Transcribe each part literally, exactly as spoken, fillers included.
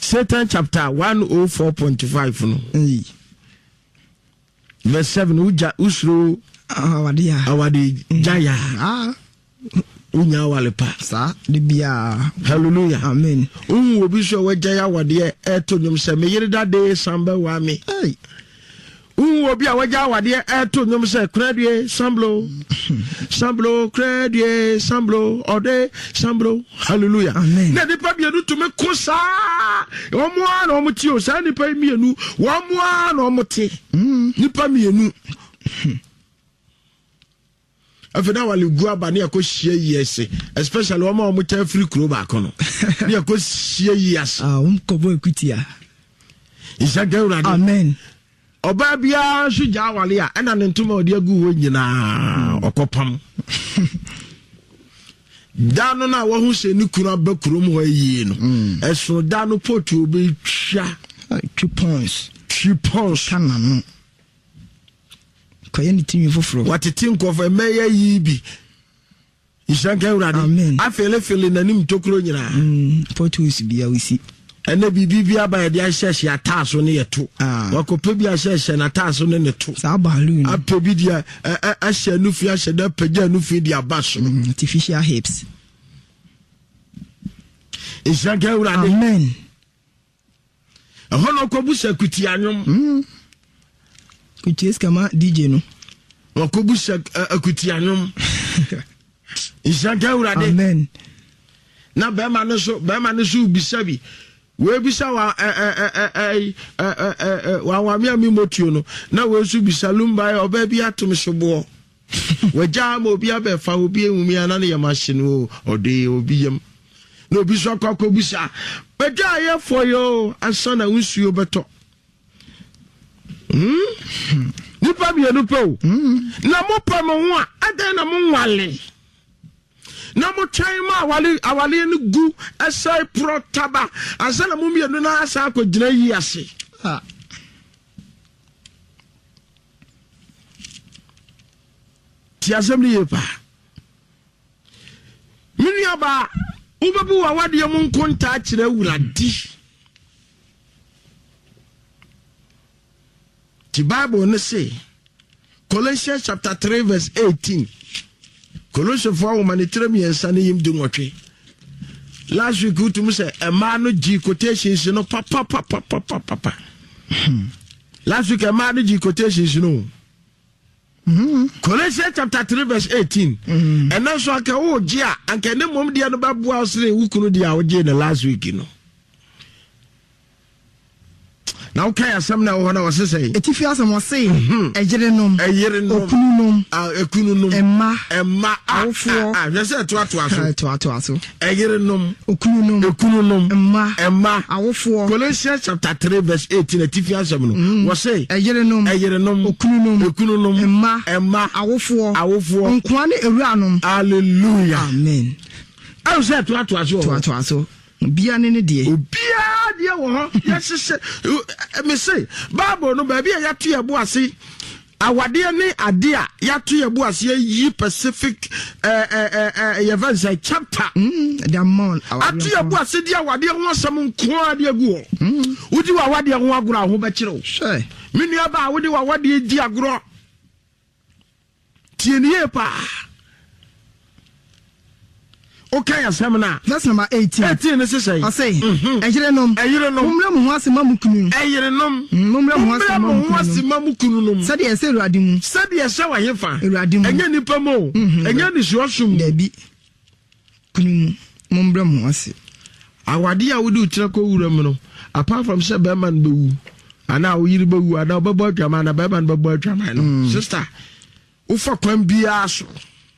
Satan chapter one oh four point five no. Verse seven uja usro awadia awadi jaya ah unya walepa sa de bia. Hallelujah, amen. Un obi so wajaya wade eto nyom se me yire dade samba wa me. Hey, un obi a wajaya wade eto nyom se kradie samblo samblo kradie samblo ode samblo. Hallelujah, amen. Na de pa bia du to me kosa omo a na omo ti o sa ni pa mienu omo a na omo ti ni pa mienu. Afena wali guaba ni akoshie yese, especially wama wa mcha free kuro ba kono ni akoshie yese. Ah, um kobo ekutia. Isage urade. Amen. Oba bia suja wale a ena ne ntuma odi agu ho nyina okopam. Dano na wo hu se ni kuro ba kuro mu yi no. Eso dano potu obi twa two points. Two points kana no. Koye ni timi foforo. Watete nkofa meya yi bi. Ishanka urade. Amen. Afele fele nanim tokro nyina. Mm, potus bia wisi. Ene bibi bia ba de ahyehyɛ ataso ne yeto. Wakope bi ahyehyɛ na ataso ne neto. Sa balu. Apebi dia ahye nufi ahye da pagya nufi dia baso. Artificial hips. Ishanka urade. Amen. Ahono kobusa kuti anyom. Mm. Kuti eskama D J no. Wakobusa akuti anyom. Ishanka urade. Amen. Na be ma no so be ma no so bisabi. We bisa wa eh eh eh eh wa wa mi ami motuo no. Na we so bisalumba e oba bi atum sobo. We ja ma obi abefa obi ehumi ana ne yamahye no ode obi yam. No bi so akọ bisa. Be ja ye for yo ansa na unsuo beto. Hmm? Nipa bi enu pe o. Na mo pa mo ho a adan na mo nwale. Na mo twan ma awale awale no gu asai pro taba asana mo mienu na asa akogina yi ase. Ah. Ti asem ni yepa. Mini aba ubebu wa wade mo nkonta kire wuradi. The Bible ne say Colossians chapter three verse eighteen. Colossians four humanitarian yensa ne yim dunwotwe. Last week we to say a man no G quotations no papa papa papa papa. Last week a man no G quotations no. Mhm. Colossians chapter three verse eighteen. And now so aka o G a anka ne mom dia no babu asre wukunu dia o G na last week no. Now okay asem na wo na wo sesey etifi asem wo say ejere nom ejere nom okunu nom ah ekunu nom emma emma awofo ah je say to ato aso to ato aso ejere nom okunu nom ekunu nom emma emma awofo. Colossians chapter three verse eighteen etifi asem no wo say ejere nom ejere nom okunu nom ekunu nom emma emma awofo awofo nkoa ne ewura nom. Hallelujah, amen. I say to ato aso to ato aso bia ne ne de bia de wo ho yes me say Bible no ba bia ya to ye bo ase awade ne ade a ya to ye bo ase yi Pacific eh eh eh event chapter mm the amount atu ye bo ase dia awade ho asem nko ade agu wudi wa awade ho agoro ho be kire sure me nua ba wudi wa awade di agoro tie ne ye pa. Okay, asemna. That's number eighteen. eighteen is say. I say. Ejire nom. Ejire nom. Mumre mu asema mukunu. Ejire nom. Mumre mu asema mukunu nom. Sadi ese Urade mu. Sadi ese wa yefa. Urade mu. Enye nipa mo. Enye ni suasum. Dabi. Kunu mumre mu ase. Awade a wudi utira ko wura mu no. Apart from say be man be wu. Ana wo yiri be wu ana be bo atwama na be man be bo atwama no. Sister. Ufa kwan bia so.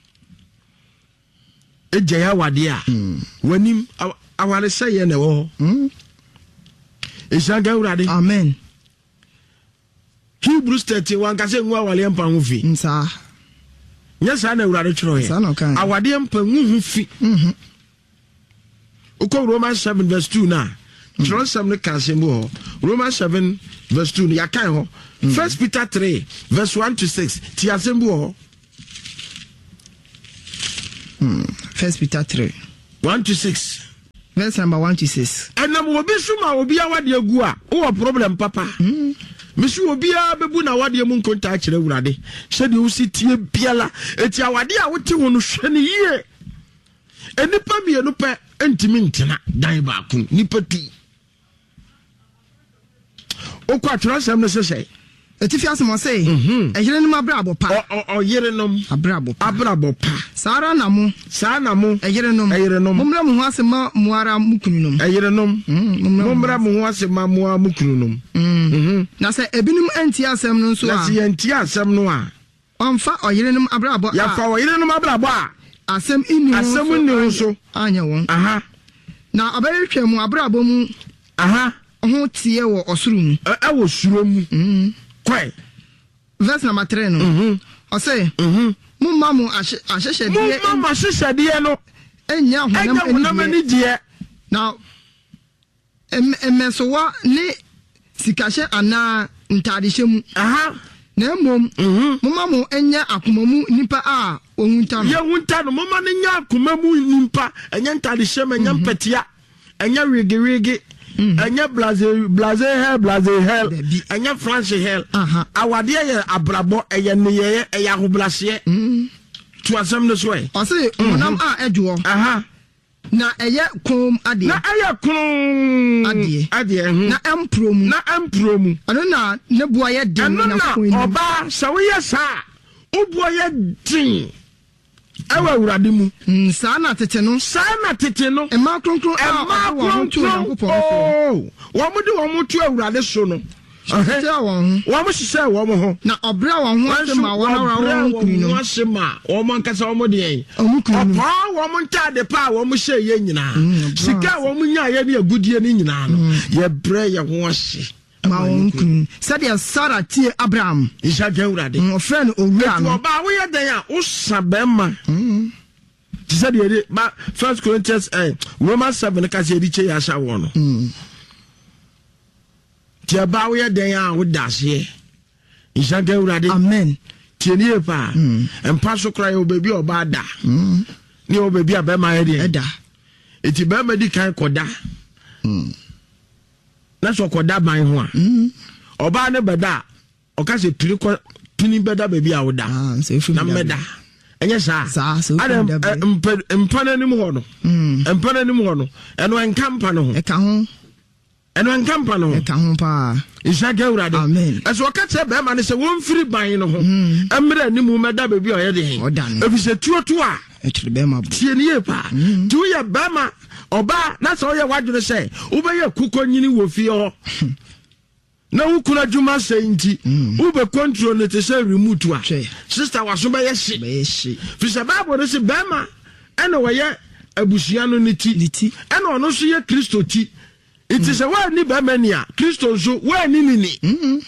Ejaya wade a wanim awale sey na wo hmm Ishaga Urade. Amen. Hebrews thirty-one ka se nwa awale mpa ho fi nsa nyesa na Urade chiro ye awade mpa ho fi mhm uko Romans seven verse two na chiro sam ne ka se mo Romans seven verse two ya kan ho First Peter three verse one to six ti asembu ho. Hmm. First Peter three. One to six. verse number one to six. Enam obi suma obi awade agu a wo problem papa. Mm. Misu obi a bebu na awade mu nkonta akire wurade. Hwede wo sitie biala eti awade a wote wo no hwe ne yie. Enipa mienu pe entimi ntena dan ba ku nipa tu. O kwa transam no sese. Etifi asemo say, ehire num abrabo pa. O o yere num abrabo pa. Abrabo pa. Sara na mo, sa na mo, ehire num. Ehire num. Mumra mu ho asema muara mukunu num. Ehire num. Mumra mu ho asema muara mukunu num. Mhm. Na say ebinum anti asem no so a. Na say anti asem no a. Onfa oyire num abrabo a. Ya fa oyire num abrabo a. Asem ini ho. Asem ini so. Anya won. Aha. Na abayetwa mu abrabo mu. Aha. Ho tie wo osuru mu. E wo suro mu. Mhm. Kwai. Verse number three no. Mhm. O say, mhm. Mu mamu ahyehyede. Mu mamu ahyehyede no. Enya honam ani die. Now em emesowa ne sikahye ana ntadehye mu. Aha. Na mom, mhm. Mu mamu enya akomamu nipa a ohunta no. Ye hunta no, mu ma ne nya akomamu nipa, enya ntadehye ma enya mpetia, enya wigi wigi. Anya blaze blaze hell blaze hell anya France hell awade ye abrabo eye ne ye eye ahoblase to asem no so e o say monam a edwo aha na eye kom ade na eye kom ade ade na emprom na emprom ano na ne boa ye den na ko ni oba sawo ye sa obo ye din awa urade mu sa na tete no sa na tete no e ma kronkron e ma kronkron oh wo mu de wo mu tu urade so no eh wo mu hise wo mu ho na obra wo ho asema wo na wo kunu no asema wo mo nkasa wo mu de yen opa wo mu nta de pa wo mu hye ye nyina sika wo mu nya ye ne agudie ni nyina no ye bre ye ho ase ma onkun said Sarah tie Abraham isa gewrade no friend owura no ba wo ye den a wo sabema mm said ye ba First Corinthians eh Romans seven ka se di che ya sha wo no mm tie ba wo ye den a wo dase isa gewrade amen tie ni pa empa so kra ye obabi oba da mm ni obabi abema ye de da eti ba ma di kan koda mm na so koda ban ho a mhm oba ne beda o ka se piri ko pini beda baby a woda ah so efu na meda enye sa sa so empana ni mu ho no mhm empana ni mu ho no eno enkampa no ho e ka ho eno enkampa no ho e ka ho pa isa gewrade amen eso o ka se be ma ne se won firi ban no ho emre ni mu meda baby o ye de efi se tuo tuo a e tire be ma tie ni e pa tu ye be ma oba na so ye wadwene se ubeye kuko nyini wo fie ho na ukuna juma se nti ube control ne te se remote a sister waso be ye hye be ye hye fi se bible no se bema ene wo ye abusua no ne ti ene ono so ye Kristo ti it is a wa ni bema ni a Kristo so wa ni ni ni mhm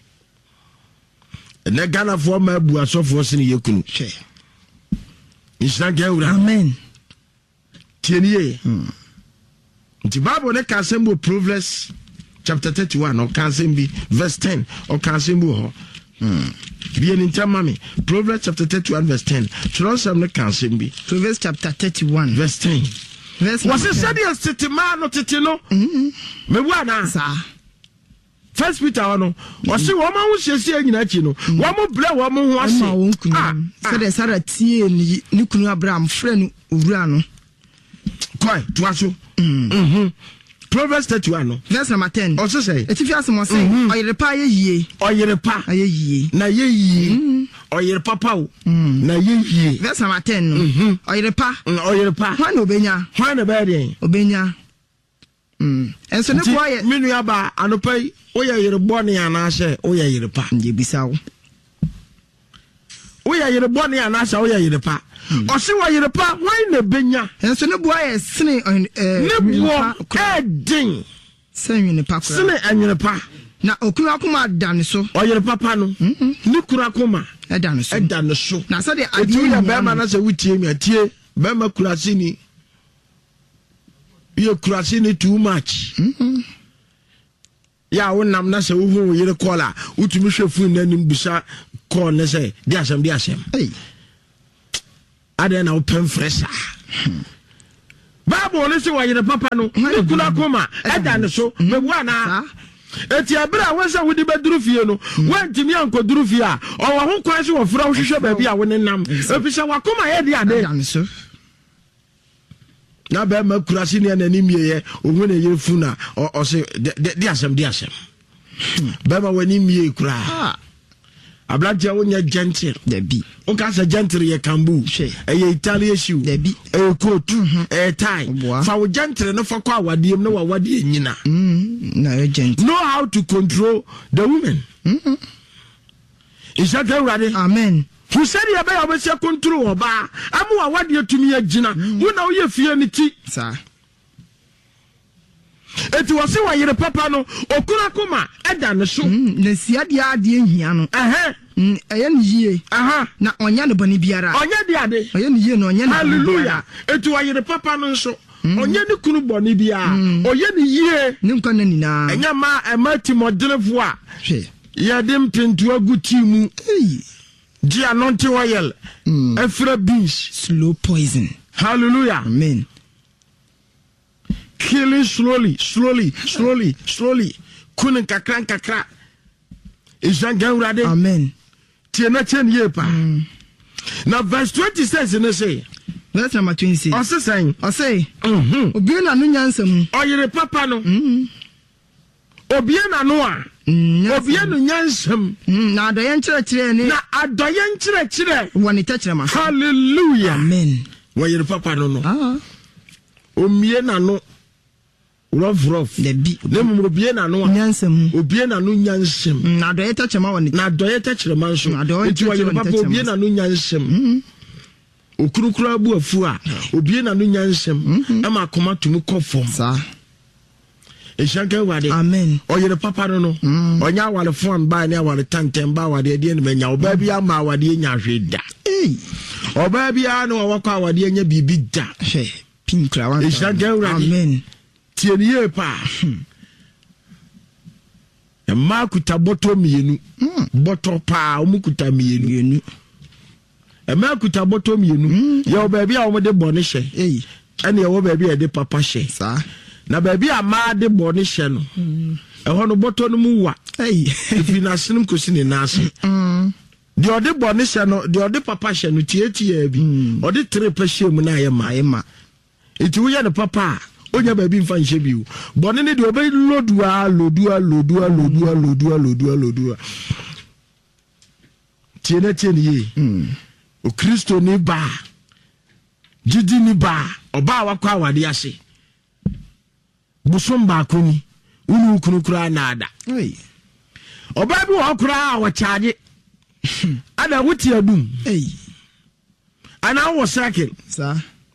ene Ghana fo ma abu asofo se ne ye kunu hye isna gewura amen tieniye mm. The Bible ne ka sembo Proverbs chapter thirty-one or ka sembi verse ten or ka sembo ho mm. Bien intamami Proverbs chapter thirty-one verse ten Tro sam ne ka sembi Proverbs chapter thirty-one verse ten verse was it said yes tete man no tete no mhm me bua na sa First Peter no was wo ma wo hyesie nyina chi no wo mo bre wo mo ho ase ah said Sarah tie ni ni kunu Abraham friend owura no Koi, tuaso. Mhm. Proverbs thirty-one no. Verse number ten. Also say. Etifi asemo say, oyerepa ye yie. Oyerepa aye yie. Na ye yie. Oyerepa pa o. Na ye yie. Verse number ten no. Mhm. Oyerepa. Oyerepa. Hwan obenya? Hwan na be dey? Obenya. Mm. Enso ne kwa ye. Minu ya ba anopai, oye yerebo ne ana hye, oye yerepa. Nje bisa wo. Oye yerebo ne ana hye, oye yerepa. Osi wa yerepa wan na benya enso ne boa ye sene eh ne boa edin sene ne pa kura sene anyerepa na okuru akoma dan so oyerepa pa no ne kura akoma edan so edan so na so de ade ya be ma na se wutie mi atie be ma kura sini ye kura sini too much mhm ya wonam na se wo hu yere kola utumi hwefu na nim bisa call ne se di asem di asem eh Ade na open fresher. Bible Bible ne se wa yire papa no ne kuna koma eda ne so mebu ana eti abira wonsa wodi beduru fie no wantimi ankoduru fie a owo ho kwan se wo fra wo hwehwe ba bia wo ne nam efisha wakoma ye de ade na be ma kurasi ne na nimie ye ohun ne yire funa o se de asem de asem be ma wani mie kura ablaje wonya gentle da bi o ka sa gentle ye kambu e ye Italian shoe da bi e coat e tie fa wo gentle no fa kwa wadiem no wa wade nyina mm na ye gentle know how to control the women mm is that ready? Amen. Who said you be able to control oba amu wa wade tumi agina wo na wo ye fie ni ti sa eti wose wa yire papa no okura koma eda ne so na siade ade hia no eh eh eye ne yie aha na onya ne boni biara onya de ade eye ne yie na onya ne hallelujah eti wa yire papa no so onya ne kunu boni bia oye ne yie ne nkwa na nina enya ma emati modelefo a hwe ye dem tentu aguti mu eh di anointing oil efra beans slow poison hallelujah amen killing slowly slowly slowly slowly kunin kakra kakra isangan urade amen tie na chen yepa na verse twenty says in say verse number twenty o se say o say mhm obi na no nyansam oyire papa no mhm obi na no a obi no nyansam na adoye nkyerɛkyerɛ ne na adoye nkyerɛkyerɛ woni tɛkyerɛma hallelujah amen oyire papa no no ah omie na no rough rough da bi na mu obi na no nyansam obi na no nyansam na adoye tɛkyerɛma woni na adoye tɛkyerɛma nso adoye eti oyire papa obi na no nyansam okurukura abu afu a obi na no nyansam ama akoma tumi kɔfom sa eshanka wade amen oyire papa no no onya wale phone ba ne wale tantem ba wade de ne menya oba bia ma wade nya hweda eh oba bia no wakɔ wade nya bibi da hwe pinkra wan eshanka wade amen tieniye pa e ma kuta boto mienu boto pa o mu kuta mienu yenu e ma kuta boto mienu ye oba bia o mo de bone hye eh ene ye wo ba bia de papa hye sa na baby ama de bone hye no e ho no boto no mu wa eh ifi na sinum kosi ne nase mm de ode bone hye no de ode papa hye no tietie bi ode tre pa hye mu na ye ma ye ma iti wo ye ne papa onya baby mfa nhye bi bone ne de obe lodua lodua lodua lodua lodua lodua lodua tiene tiene ye mm o Kristo ni ba jiji ni ba oba wakwa awade ase busum ba kuni unu kunu kura nada eh oba bi wo kura wo charge ada wuti adum eh ana wo cycle sa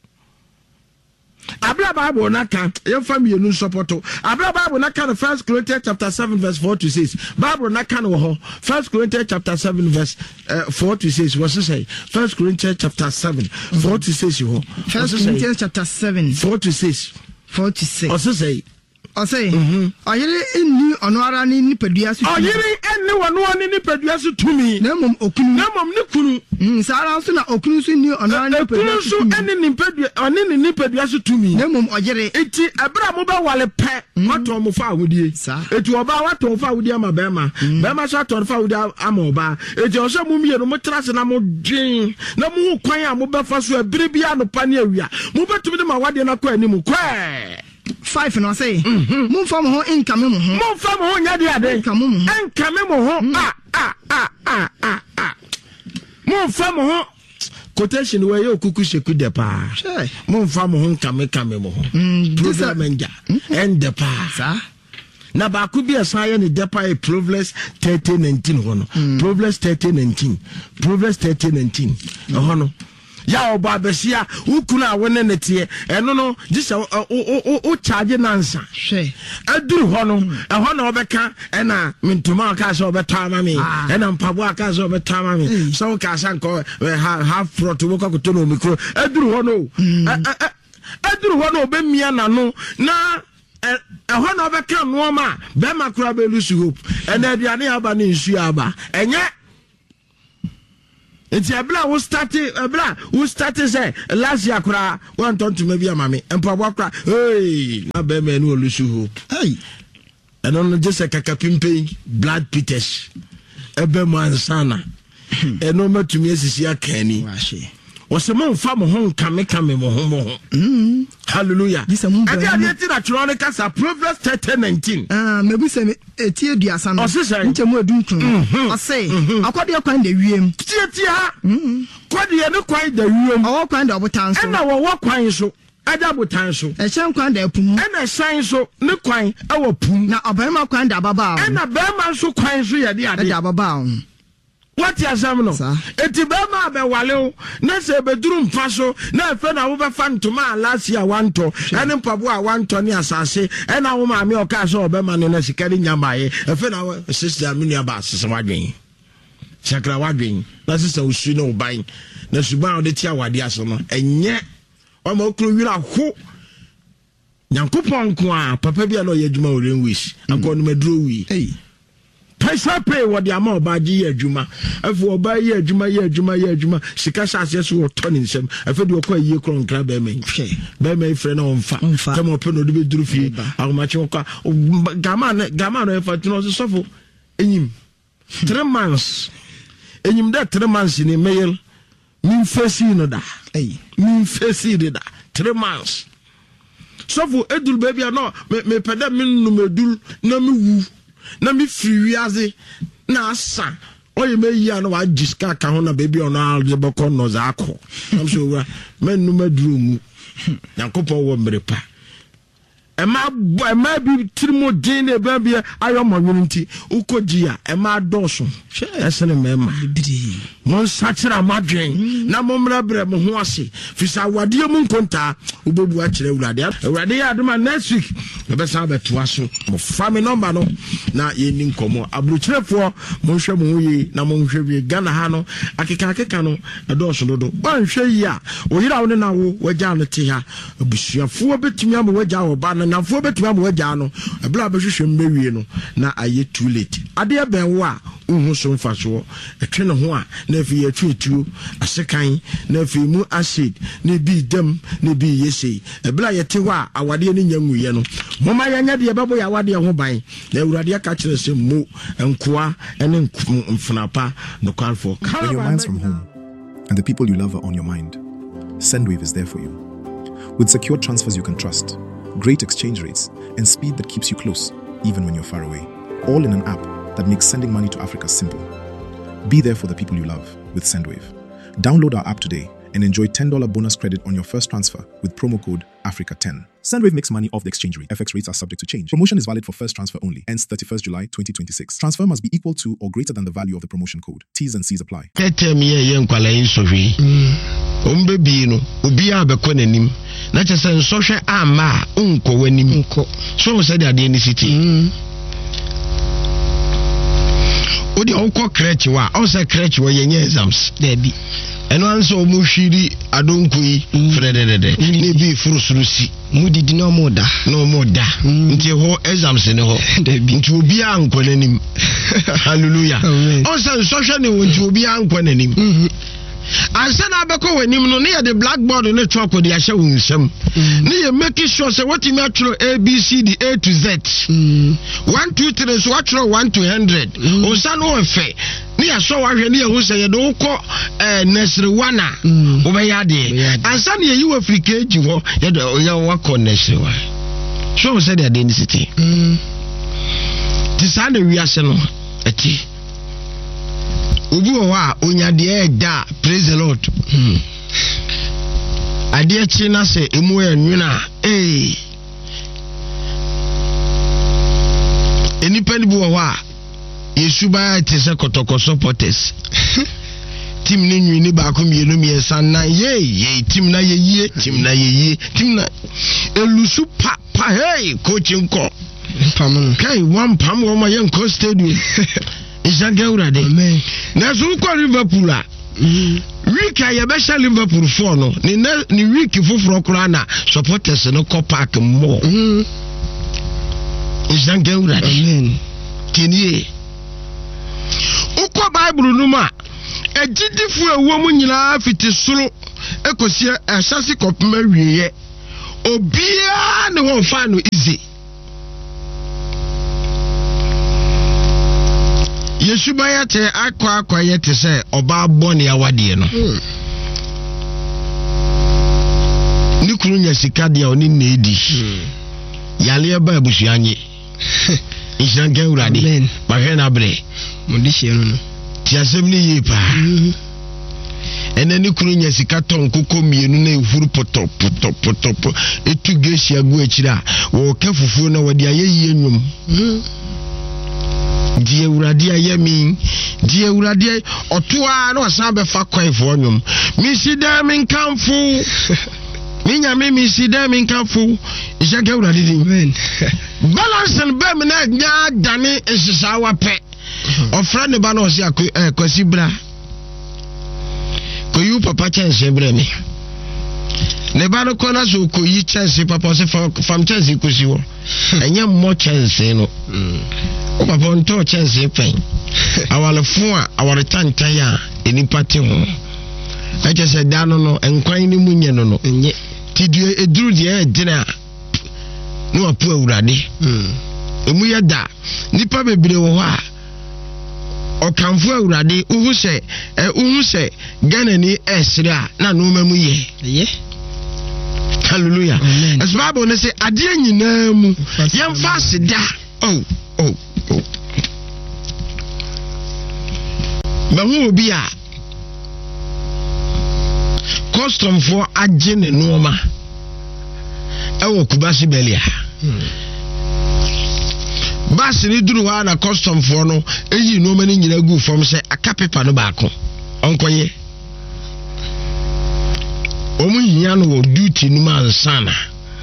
abra bible na kan ye family nu supporto abra bible na kan First Corinthians chapter seven verse four to six bible na kan wo ho First Corinthians chapter seven verse uh, four to six what say First Corinthians chapter seven four to six ho First Corinthians chapter seven four to six forty-six what say o say oyire enni ono ara ni nipadua so oyire enni wono oni nipadua so tumi na mom okunu na mom ni kunu mm sara so na okunu so ni ono ara nipadua so enni nipadua oni ni nipadua so tumi na mom oyire eti abra mo ba wale pe wato mo fa awudie eti oba wato fa awudie ama bema bema so ato fa awudie ama oba eti o so mo mie no mo trase na mo dwen na mo kwan a mo ba fa so abire bia no pa ne awia mo betumi de ma wade na kwa ani mu kwa five no say mum fam ho income mo ho mum fam ho nya de ade income mo ho income mo ho ah ah ah ah ah mum fam ho quotation we yo kuku sheku de pa mum fam ho income income mo ho program enja end de pa sa na ba ku bi asan ne de pa Proverbs thirty nineteen ho no Proverbs thirty nineteen Proverbs thirty nineteen ho no ya oba besia ukuna wone netie eno no gisa o o o charge nansa hwe aduru ho no e ho na obeka ena mintuma aka so obeta ma me ena mpabo aka so obeta ma me so ka san ko half front wo ko to no mikro aduru ho no aduru ho no obemia na no na e ho na obeka no ma be makura be lusu hope ena aduane aba ne nsu aba enye Enti ebla wo start ebla wo start say last year kura one ton to maybe amame empabo kura hey na be me no olusu hope hey eno no just a kakapimpe blood peters ebe man sana eno matumi asisi akani wose mo fa mo ho kame kame mo ho mo ho mm hallelujah ade ade ti na tro ka sa Proverbs thirty nineteen ah mebu se eti eduasa no nche mo edunkun o say akode kwan da wiem tie tie ha kode ye ne kwan da wiem o kwan da obotan so na wo wo kwan so ada botan so e chen kwan da pum e na san so ne kwan e wo pum na obema kwan da baba e na bema so kwan so ye de ade da baba what ya sam no eti bema be wale na se beduru mfa so na efe na wo be fa ntoma last year wanto ene mpabo a wanto ne asase e na wo ma me o ka so obema ne na sikari nyamaye efe na sister me nua ba sese wadwen sakra wadwen na sister usu no ban na suban o de tia wade aso no enye o ma okru wira ho nyankopon ko a papa bia no ye adwuma o renwish akonu maduro wi hey Paisa pay what the amount by G Juma. If we buy ye Juma, ye Juma, ye Juma, Sikasa says we turning some. I feel you quite ye crown crab by me. By my friend on fat. Come up on the bit drufy. How much you car? Gaman, Gaman, if I know the suffer. In him. Three months. In him that three months in a mail. Mean face in that. Hey, mean face in that. Three months. So for Edul baby, I know me pedam no me dul no me woo. Na mi free aze na asa oye me yi ana wa jiska ka ho na baby ono alzeboko no zako am so wa menu maduru mu yankopon wo mrepa ema ema bi trimo din e ba bia ayo monwunti ukogia ema doso esene mema bidi mon sachira madwen na momra bre mo ho ase fisa wade mu nkonta ubebu a kire urade urade ya adoma next week e be sa beto aso mo family number no na ye ni nkomo abruchirefo mo hwe mo yi na mo hwe wi Ghana ha no akeka akeka no doso dodo ban hwe yi a oyira wo na wo waja no te ha abusuafo betumi am waja wo ba na fo betumi am waja no ebla behwehwe mmewie no na aye too late ade ben wo a uhu so mfaso etwe ne ho a na fi etwe etuo asekan na fi mu acid na bi dem na bi yesi ebla yete ho a awade ne nyanguye no moma yanya de bebo ya awade ho ban na urade aka kire se mo enkoa ene mfunapa no kwalfo. When your mind's from home and the people you love are on your mind, Sendwave is there for you. With secure transfers you can trust, great exchange rates, and speed that keeps you close, even when you're far away. All in an app that makes sending money to Africa simple. Be there for the people you love with Sendwave. Download our app today and enjoy ten dollars bonus credit on your first transfer with promo code Africa ten. Sendwave makes money off the exchange rate. F X rates are subject to change. Promotion is valid for first transfer only. Ends thirty-first July twenty twenty-six. Transfer must be equal to or greater than the value of the promotion code. T's and C's apply. Tete mi ye nkwala yin sohwe. Ombe bi no, obi a bekọ nanim. Na chese nsohwe ama unko wanim. Unko. So say the dey city. Odi onko crèche wa, on say crèche wa yenye exams. There be. Eno anso omuhwiri adonko yi frededede ne bi furusurusi mudidi no moda no moda nti ho exams ne ho nti obi ankwanenim hallelujah o san social ne wonti obi ankwanenim ansa na abeko wanim no ne the blackboard ne chalk de ahye wunsam ne ye make sure say what me atro A B C D A to Z one two three so atro one to one hundred o san o efe ni aso wahwe ni ehu se ye do ko eh nursery one a wo be ya de ansa ne yi Africa eji ho ye do ye wa ko nursery one so we say the identity mm ti sa na wi ase no eti obi wo a onya de da praise the Lord hmm ade chi na se emu enwuna eh eni pani bu wo a Yesuba tese kotoko supporters team ni nwi ni ba ko mienu miensa na ye ye team na ye ye team na ye ye team na elusu pa pa hey coach nko pam kai one pam wo ma ye nko stadium isage urade na so ko Liverpool a week ya be sha Liverpool four no ni ni week foforo kura na supporters no ko park mo isage urade amen kenie uko Bible numa Ejidifo ewo mu nyina fiti soro ekosi asase kopema wieye obia ne won fa no easy Yesuba yate akwa akwa yete se oba bone awade no ni kunu nya sika dia oni na edi yale ba abusuanye Ishanke urade bahwe na bre mudi hye no no ti asem ni yipa ene ni kunu nya sika ton kokko mienu na ehuru poto poto poto etu geshi agu akira wo kafufu na wade ayeyi enwum die urade ayemi die urade otoa na wasan be fa kwan fo nwum mi sida mi nkamfu minya me mi sida mi nkamfu Ishanke urade di amen balance and be me na nya dane esisa wa pe ofra ne ba na osi akwasi bra ko yu papa chance bra mi ne ba no kona so ko yi chance papa se fam chance ko si wo enye mo chance no o papa nto chance pen awale fun a aware tantan ya eni pati ho e je se da no no enkwan ni munye no no enye tidue eduru de e dina no apu awurade mm emu yeda nipa bebre wo ho a okanfo awurade uhu se eh uhu se Ghana ni esre a na no mamu ye ye hallelujah as Bible ne say ade nyina mu yem fast da oh oh oh ba hu obi a custom for agene no ma ewo kubasi belia bas ni duru ha na custom for no eyi no ma ni nyina gu fom se aka paper no baako onkoye omu hia no wo duty no man sana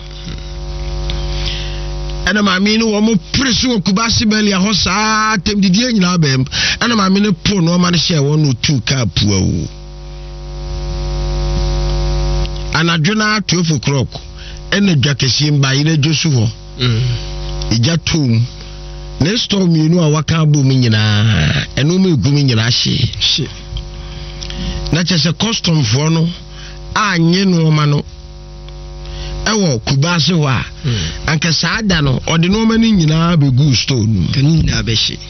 ana ma mi no wo mo presu okubasi belia ho saa tem didie nyina bem ana ma mi no po no ma ne hye wo no two ka puawu anadwena twelve o'clock ene dwakesi mba ire josu ho mm ija tum ne storm yinu a waka bu mi nyina eno me gu mi nyina hye hye na chese custom for no anye no ma no ewo kubase wa anka saada no ode no ma ni nyina be gu store no kan nyina be hye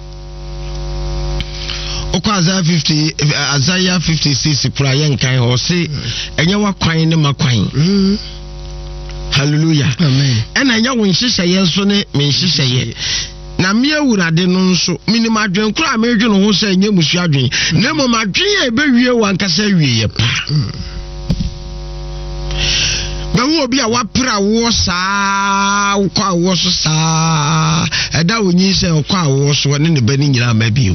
Okwaza fifty Isaiah fifty-six kura yenkan ho se enye wakwan ne makwan mm hallelujah amen ena enya won hyehyeye nso ne me hyehyeye na me awurade no nso minim adwen kura me dwe no ho se enye musu adwen na mo madwen e be wie wankasa wie ye pa ba wo obi a wapra wo saa kwa wo so saa eda wonyi se kwa wo so ne ne bani nyina ma bio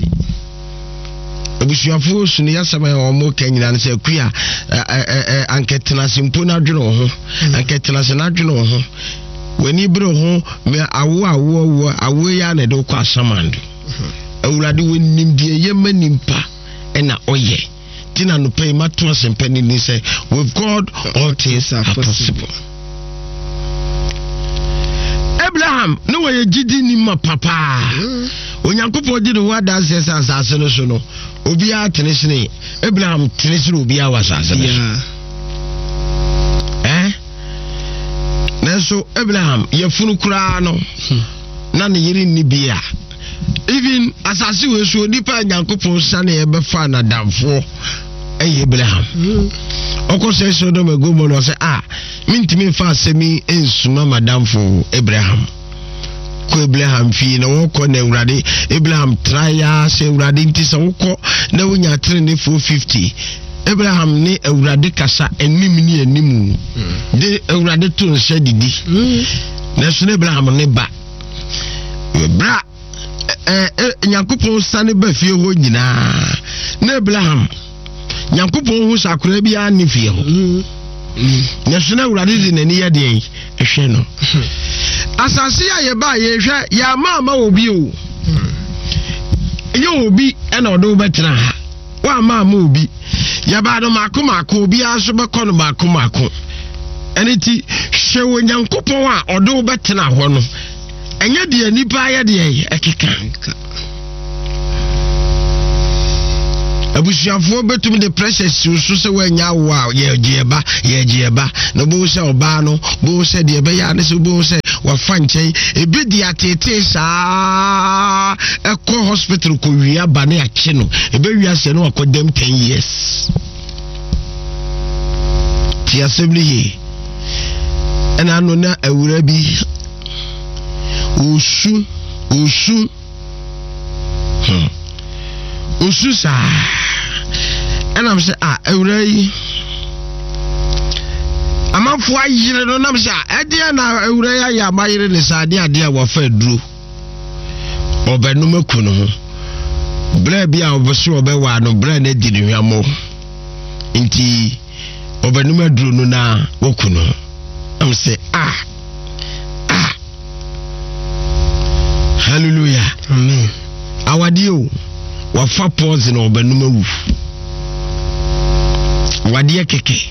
abusuafo sunu yasama ya omo kanyina nse kuya anketena simpo na dwene ho anketena se na dwene ho wani bro ho me awo awo awo awo ya na de kwa asamando awurade wonim die yema nimpa ena oye tina no pay mato asempani ni say with God all things are possible. Abraham no way gidi ni ma papa onyankopɔ di no wada asese asase no so no obi a tenesene Abraham tenesene obi a wasase no eh nanso Abraham yefunu kura no na ne yiri ni bia even asase we so nipa nyankopɔ sane e befa na damfo eh Abraham okose so do megomo no say ah mintimi fa asemi ensuma madamfo Abraham ko Abraham fi na woko na Awurade Abraham traya se Awurade nti se woko na wonya tre ne four fifty Abraham ne Awurade kasa enim ni animu de Awurade to nse didi na so ne Abraham ne ba bra eh Nyankopɔn sane ba fie ho nyina na Abraham Nyankopɔn hu sakura bia ne fie ho na so na Awurade de nani ya de ehwe no asase ya ye ba ye hwe ya mama obi o ye obi ena odo betra ha wa mama obi ya ba do mako mako obi aso be kono mako mako eniti hwe wo Nyankopɔn a odo betra ho no enye de nipa ya de ekeka abusuafo betum the precious so se wanya wa ye gieba ye gieba no bo se oba no bo se de be ya ne se bo se wa fanchen ebi di atete sa eko hospital ko wia ba ne ache no ebe wia se no akodem ten years ti assembly ena no na awura bi usu usu hmm usu sa and I'm say ah awura amafo ayire no nam say e dia na awura ya ya mayire ne sa de ade a wo fa duro obenu makunu ho bra bia oboso obewa no bra na di ne hwamo nti obenu maduro no na wokunu am say ah ah hallelujah amen awadio wa fa pause na obenu mawu wadie keke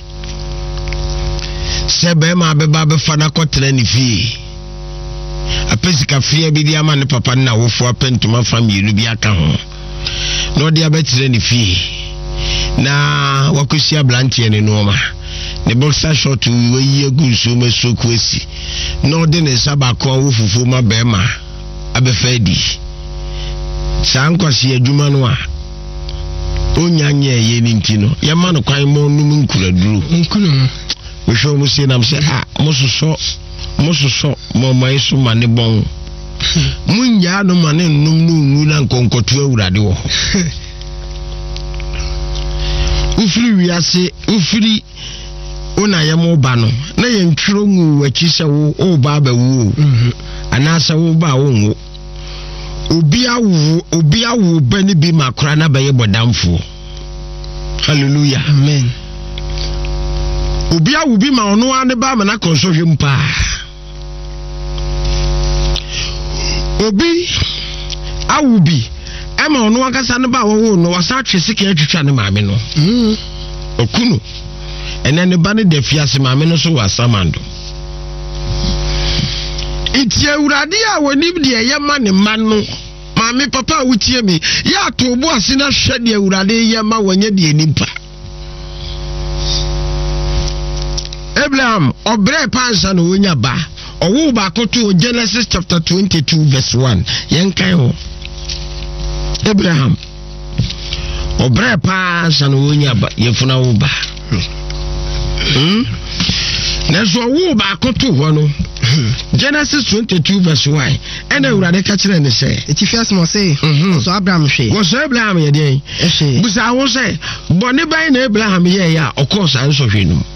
sebe ma beba be fa na kotre ni fi apesika fie bi dia ma ne papa na wofo apentuma family bi aka ho no dia betre ni fi na wakusia blantie ne no ma ne boxer short we ye gunso mesoku esi no de ne sabako wofufu ma be ma abefadi sankwasi adwuma no a onyanye ye ni ntino ya ma no kwan mo num nkuraduru nkunu we show mo say nam say ah mososo mososo mo mai so mane bon munya no mane num no ngu na nkonkotu awurade wo ufiri wiase ufiri ona ya mo ba no na ye ntwiro ngu wachi se wo o ba ba wo anasa wo ba wo ngu obi awu obi awu bani bi makura na baye bodamfo hallelujah amen obi awu bi ma ono ane ba ma na konsohwe mpa obi awu bi ema ono akasa ne ba wo no wasa twesike atwetwa ne maame no mm okunu ene ne ba ne de fiase maame no so wasamando iti awurade a woni de ye ma ne ma no maame papa wutie mi ya to bo ase na hwe de awurade ye ma wanya de nimpa Abraham obre pansa no wonya ba owo ba koto Genesis chapter twenty-two verse one yenkan ho Abraham obre pansa no wonya ba yefuna wo ba hmm neso wo ba koto ho no Genesis twenty-two verse one and awurade ka kire ne se eti fias mo say so Abraham hwe wo so Abraham ye den ehwe busa wo say boni ban na Abraham ye ya of course an so hwe no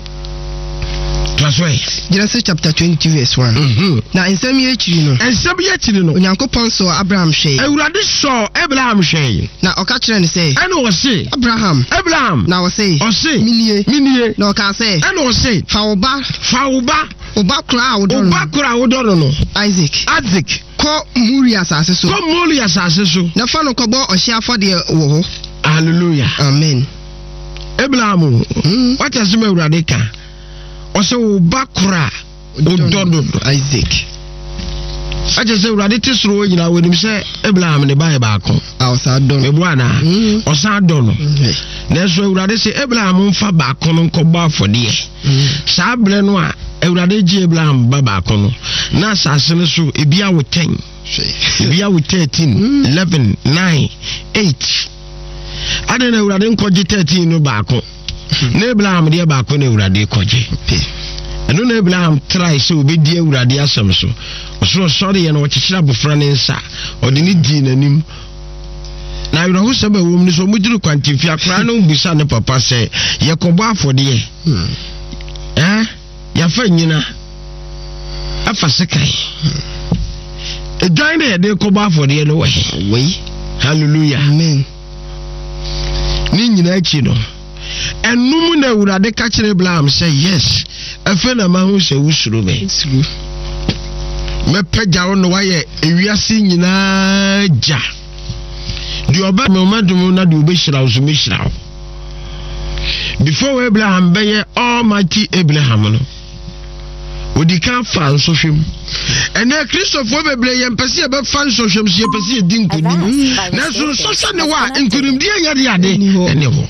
Genesis chapter twenty verse one. Mhm. Na ensem ye chiri no. Ensem ye chiri no. Onyankopon so Abraham hwe. Awurade so Abraham hwe. Na oka kire ne say. Eno wo say Abraham. Abraham. Na wo say. O say. Minie. Minie. Na oka say. Eno wo say. Fa oba. Fa oba. Oba kura wo do. Oba kura wo do no. Isaac. Isaac. Ko Muri asase so. Ko Muri asase so. Na fa no ko bo ohia afode wo ho. Hallelujah. Amen. Abraham. Mm. What is me Awurade ka? Ose wo bakura ododo Isaac aje se urade tisro nyina wonim se Abraham ne bae baako awsa don me buana osa don na so urade se Abraham mfa baako no nkọgba afode sa bre no a urade ji Abraham ba baako no na asase no so ebia wo ten ebia wo thirteen eleven nine eight ade na urade nkọje thirteen no baako na Abraham de baako na urade koje eno na Abraham try so obedi urade asem so so sorry ye na wo chichira bofra ne nsa odi ni di nanim na yoro ho sebe wo mni so muduru kwantifi akra na mbusa ne papa se ye kobo afode ye eh ya fa nyina afa sekai e join de de kobo afode ye no we we hallelujah amen ni nyina chi no enum na urade ka kire Abraham say yes afa na ma hu se wusuru be me peja no waye ewiase nyina ja di oba me madum na di obehira wo so mehira before Abraham be Almighty Abraham no odi kan fa nso hwem And then Christopher Beble and Passia fan social she Passia didn't put him. That's so Sunday and couldn't be a yadi anymore.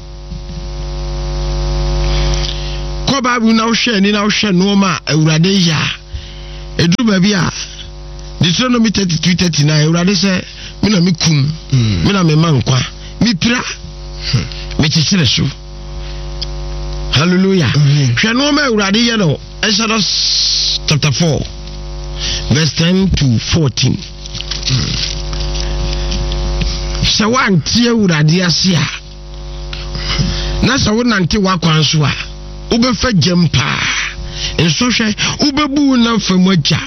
Koba will now share in our share no ma a radeja. A drubabia. Deuteronomy thirty-two thirty-nine, Rade say, Mina Mikum, Mina me mankwa, mi pra, me chichiresu. Hallelujah. Shanoma Rade Yano, Exodus chapter four, verse ten to fourteen. Sawan tia Rade Asia. Nasa wonante wakwanswa. Ube fe jempa. En so hwe ube bu na famoja.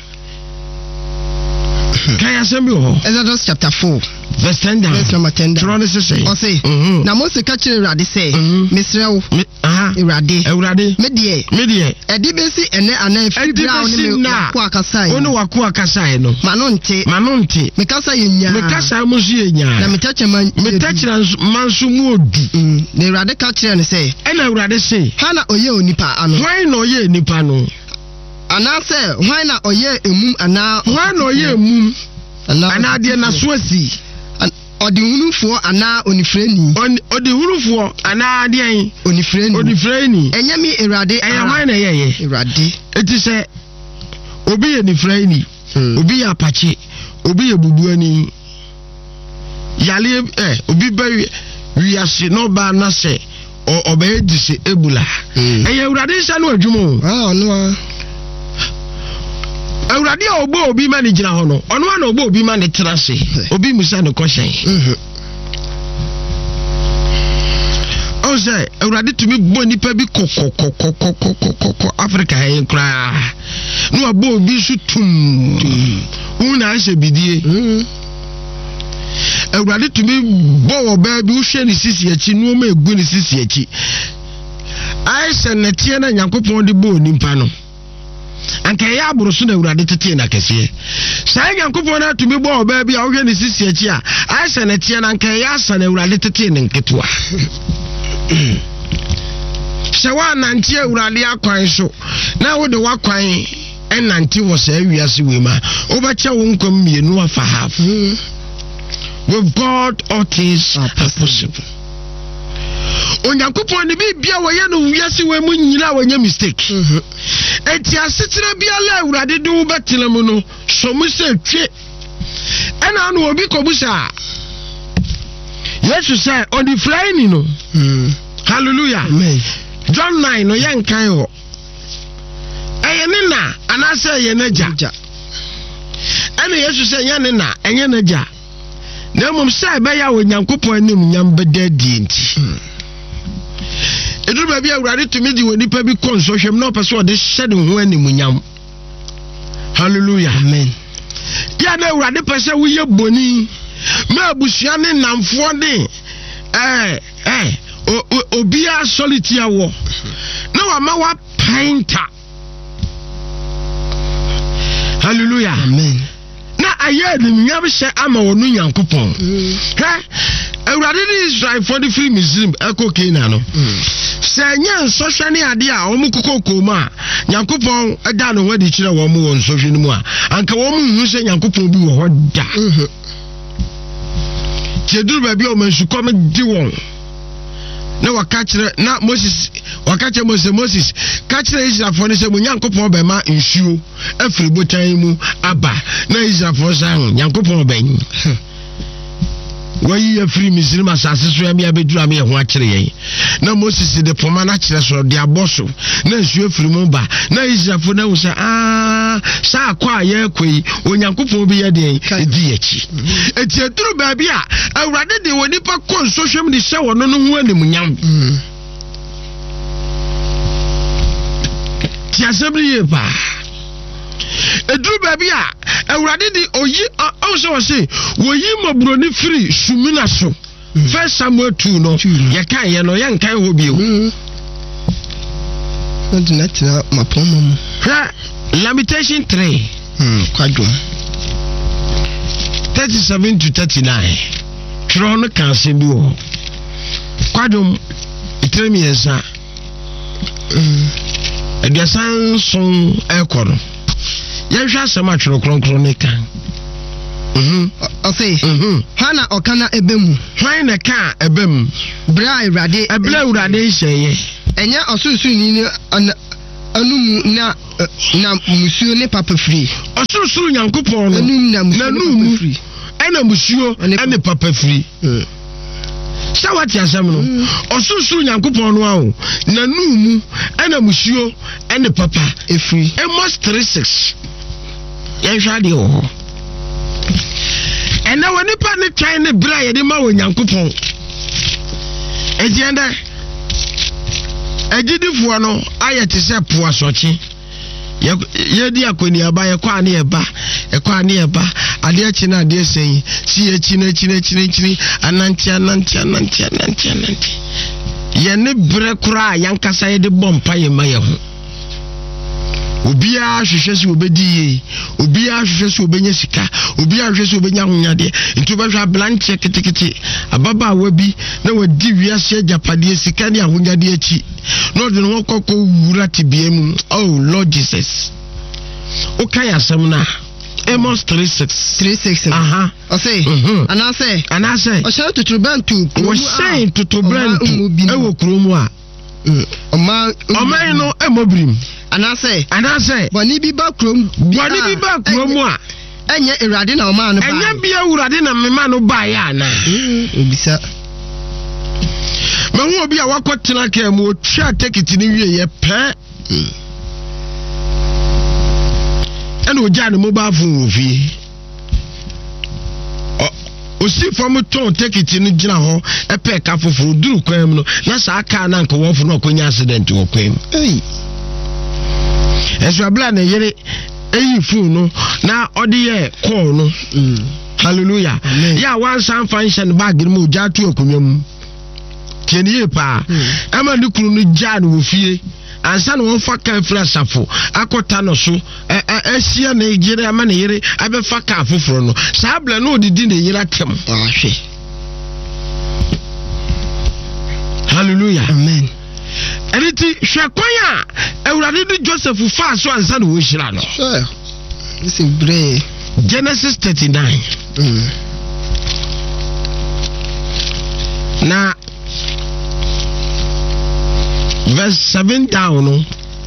Can you say me ho? Exodus chapter four. Verse ten down. Verse number ten down. Tron say. O say. Na Moses ka kire Urade say. Mesrew. Aha. Urade. Urade. Me de. Me de. Edi besi ene ana fibra oni me ko akasa yi. Onu wako akasa yi no. Ma no nte. Ma no nte. Me kasa yenya. Me kasa mo su yenya. Na me tache man. Me tache mansu mu odu. Na Urade ka kire ne say. Ena Urade say. Hana oye onipa ano. Why no oye nipa no? Ana say why na oye emum ana. Why no oye emum? Ana de na soasi. Odi hunufo ana onifreni. Odi hunufo ana de an onifreni. Onifreni. Enya mi Urade. Enya why na ye ye? Urade. Eti say obi ye nifreni. Obi ya apache. Obi ye bubuani. Yale eh obi ba wiase no ba na se obe edise ebula. Enya Urade sha no adwumo. Ah no. Urade obo obi ma ni gina ho no ono ana obo obi ma ni trase obi musa no question mhm o say Urade tumi bo nipa bi kokokokokokoko Africa hen kra no abo obi su tum una se bidie mhm Urade tumi bo oba bi wo hwe ni sisi achi no ma egu ni sisi achi ai se na tie na Nyankopon de bo nipa no anka ya aburu na Urade tete na kese sai Nyankopon na tumi bo oba bia wo hwe ne sisi achi a ai se na tie na anka ya asa na Urade tete ne nketua shawa nanti Urade akwan so na wo de wakwan enanti wo sa wiase we ma wo ba che wo nkom mienu afa half with God all things are possible. Onyankopon ni bibia wo ye no wiase we mu nyina wo nya mistake. Enti asetena bia la Urade de wo betele mu no so mu se twe. Ena no obi kobusa. Yesu say on the flying no. Hallelujah. Amen. John nine no yen kan ho. Eye ne na ana say ye na ja. Ena Yesu say ye ne na enye na ja. Na mum say be ya Onyankopon anim nyam beda di enti. Edu ba bia Urade tumi di woni pa bi konso hwem na opeso de hyede ho anim nyam. Hallelujah. Amen. Ya na Urade pese wo ye boni ma abusua ne namfo de eh eh obi a solitaire wo na wa ma wa painter. Hallelujah. Amen. Na aye ni nyam hye ama wonu Nyankopon. He Urade di Israel for the free Muslim eko na no. Se nya nsɔhwɛ ne ade a wɔn kokoko ma Nyankopon ada no wadi kyerɛ wɔn wɔ nsɔhwɛ no mu a anka wɔn hu sɛ Nyankopon bi wɔ hɔ da. Tiedur ba bi o mansu kom di wɔn na waka kyerɛ na Moses waka kyerɛ Moses Moses ka kyerɛ Israelfo ne sɛ mo Nyankopon ba ma nsuo afiri botan mu aba na Israelfo san Nyankopon ba yi wayi afiri Misiri masase so ya me abedura me ho akyere yen na Moses de poma na kyerɛ so de aboso na nsuo afiri mu ba na Israelfo na wo sɛ ah sa akwa ye koi Onyankopon bi ye de di achi eti eturu ba bi a Awurade de woni pa konso hwem de hyɛ wono no ho anim nyam ti asebri ye ba edru baby a Awurade di oyi o so say woyi mabroni free sumina so First Samuel two no ye kan ye no ye nkan ho bio ndina mapomom Lamentation three hmm kwadwo thirty-seven to thirty-nine tro no kan se bi wo kwadwo itremi yesa mm ediasan son ekoro yɛhwɛ asɛm atwerɛ kronkron ne kan mhm ɔse mhm hana ɔkana ebemu hwan na ka ebem bra Awurade ebra Awurade hyɛye ɛnyɛ ɔsorosoro ni anum na na musuo ne papa firi ɔsorosoro Nyankopɔn no anum na musuo firi ɛna musuo ɛne papa firi sɛ wate asɛm no ɔsorosoro Nyankopɔn no awo na numu ɛna musuo ɛne papa efiri Amos three six yɛhwɛ adeɛ wɔ hɔ ɛna wɔ nipa ne twan ne bra yɛde ma wɔ Nyankopɔn ɛdiɛnda agidifoɔ no ayɛ te sɛ po asɔkye yɛdi akoniaba yɛkɔ ane yɛba yɛkɔ ane yɛba adeɛ akyi na adeɛ sɛn si akyi na akyi na akyi na akyi anante anante anante anante anante yɛne brɛ koraa yankasa yɛde bɔ mpa yɛ ma yɛ ho obiara hwehwɛ sɛ obɛdi yie obiara hwehwɛ sɛ obɛnya sika obiara hwehwɛ sɛ obɛnya honyadeɛ nti obɛhwɛ ablanteɛ ketekete ababaawa bi na wadi wiase agyapadeɛ sika ne ahonyadeɛ akyi na ɔde ne ho kɔkɔ wura tebea mu oh Lord Jesus okay asɛm na Amos three six three six aha ɔse anase anase ɔhyɛ tuturubentu wɔhyɛ tuturubentu ɛwɔ kurom a ɔma ɔman no ɛmɔbirim anase anase bɔne bi ba kurom bɔne bi ba kurom a ɛnyɛ Awurade na ɔma no ba ɛnyɛ bia Awurade na mema no ba yɛ ana obisa mahu obi a wakɔtena ka mu otwa tekiti ne wie yɛ pɛ ɛna ogya ne mobile phone wɔ fie osi fam ton tekiti ne gyina hɔ ɛpɛ ka foforo duru kwan mu no na saa kaa na nka wɔfo no ɔkɔnya accident wɔ kwan mu ei ɛso abla na yere eyi phone no na ɔde yɛ call no hallelujah ya one san function bag no mu ogya to akonwa mu tienie pa ɛma ne kunu no gya no wɔ fie ansa na wɔn fa kan fira safo akɔta no so ɛsia na yere ama na yere abɛfa ka foforo no saa bla no odidi na yere atem ahwe hallelujah amen ɛniti hwɛ kwan a Awurade de Joseph fa so ansa na wɔhyira no sure this is brave Genesis thirty-nine mm. na verse seven down no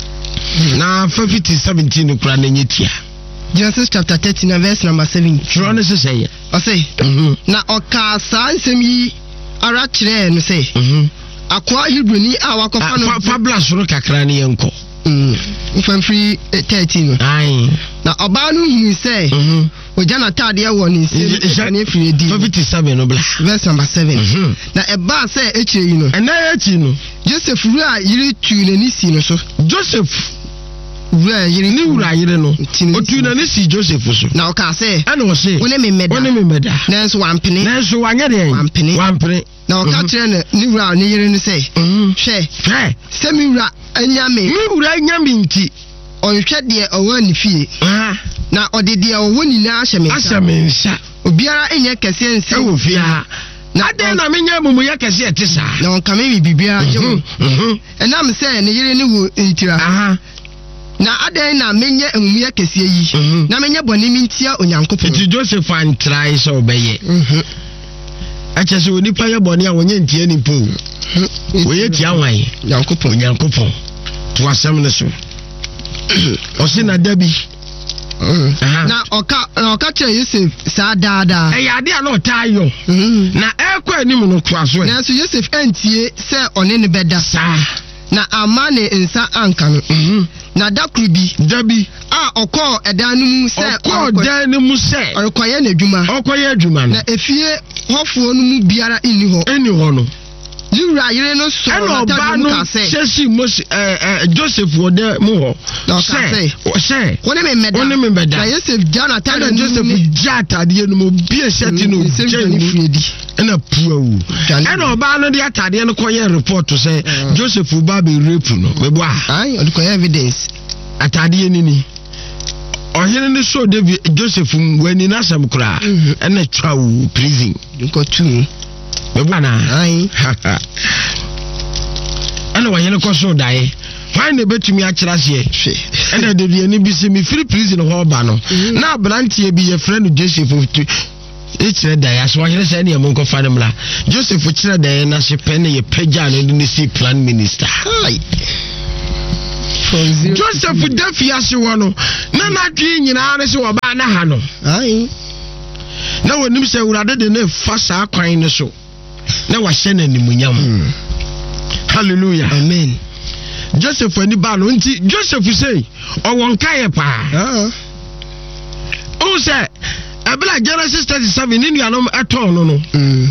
na fifty seventeen kura na nyetia Genesis chapter thirteen verse number seven tro ne se say ɔse na ɔka saa nsɛm yi ara kyerɛ no sɛ akoa Hebroni a wakɔfa no fabla soro kakra ne yɛnkɔ mm mfamfiri thirteen no ai na ɔbaa no hu sɛ ogya na tadeɛ wɔ ne nsɛm ne firi di fifty-seven no bla verse number seven na ɛbaa sɛ ekyire yi no ɛna ekyire no Joseph wura yiri tu n'ani si no so Joseph wura yiri ni wura yiri no otu n'ani si Joseph so na ɔka sɛ ɛna ɔse wone me meda wone me meda nanso wampene nanso wanyɛ deɛ wampene wampene na ɔka kyerɛ no ni wura ne yiri no sɛ hwɛ hwɛ sɛ mi wura anya me mi wura anya me nti ɔnhwɛ deɛ ɔwɔ ne fie na ɔde deɛ ɔwɔ nyinaa ahyɛ me nsa ahyɛ me nsa obiara nyɛ kɛseɛ nsɛ ɛwɔ fie ha na adan na menya mumu yɛ kɛseɛ te saa na ɔnka me bibiara gye wo ɛnam sɛ ne yere ne wo ntira na adan na menya mumu yɛ kɛseɛ yi na menya bɔne mi ntia Onyankopɔn nti Joseph antrai sɛ ɔbɛyɛ ɛkyɛ sɛ onipa yɛ bɔne a wɔnyɛ ntia nipa o wɔyɛ tia wan Onyankopɔn Onyankopɔn to asɛm ne so ɔse na dabi na ɔka na ɔka kyerɛ Yosef saa daadaa ɛyɛ ade a na ɔtaa yɔ na ɛkɔ anim no toa so nanso Yosef antie sɛ ɔne ne bɛda saa na ama ne nsa anka no na dakoro bi dabi a ɔkɔɔ ɛdan no mu sɛ ɔkɔɔ dan no mu sɛ ɔrekɔyɛ n'adwuma ɔkɔyɛ adwuma no na efie hɔfoɔ no mu biara nni hɔ ɛni hɔ no Yura yire no so na ɔba no sɛsi Mose ɛɛ Joseph wɔ dɛ mu hɔ sɛ sɛ wɔne me mɛda wɔne me mɛda na Yosef gya na atade no Joseph gya atadeɛ no mu bi ehyɛti no gya no mu ɛna puawu ɛna ɔba no de atadeɛ no kɔyɛ report sɛ Joseph ba be rape no bɛbɔ a ai ɔde kɔyɛ evidence atadeɛ ni ni ɔhene ne so David Joseph wani n'asɛm koraa ɛna twawu prison nkɔtu bɛbɔ na ai ɛna wɔyɛ no kɔ so dae why ne betumi akira se e na de de ni bi se me free prison ho ba no na brantie bi ye friend Joseph e kire da ya so here say ne mo nko fa nemla Joseph kire da na se pen ye pagya no ni si plan minister hi Joseph Defia se wono na na dwi nyina ne se wo ba na ha no ai na wonim se urade de ne fa sa kwan ne so na wa hye na nimunyam hallelujah amen Joseph ani ba no nti Joseph say o won kaye pa ah o say abla Genesis thirty-seven ni nuanom eton no no mm